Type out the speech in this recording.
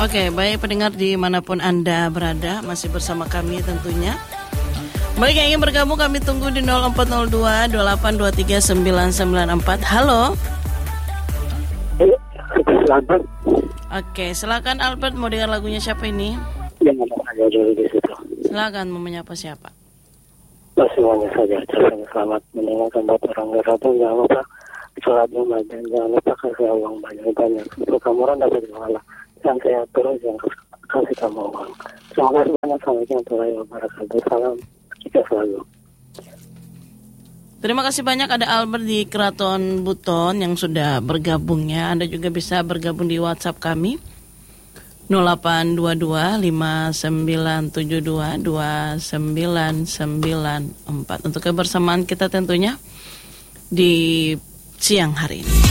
Oke, baik pendengar dimanapun Anda berada, masih bersama kami tentunya. Baik, yang ingin bergabung kami tunggu di 0402 2823 994. Halo. Albert. Oke, silakan Albert, mau dengar lagunya siapa ini? Yang ada di situ. Silakan, mau menyapa siapa? Semuanya saja, selamat mendengarkan buat orang Garatu. Jangan lupa sholat Jumat dan jangan lupa kasih uang banyak-banyak. Untuk kamu orang dapat pahala. Yang saya terus yang kasih kamu uang. Terima kasih banyak. Assalamualaikum warahmatullahi wabarakatuh. Salam kita selalu. Terima kasih banyak, ada Albert di Keraton Buton yang sudah bergabung ya. Anda juga bisa bergabung di WhatsApp kami 0822 5972 2994 untuk kebersamaan kita tentunya di siang hari ini.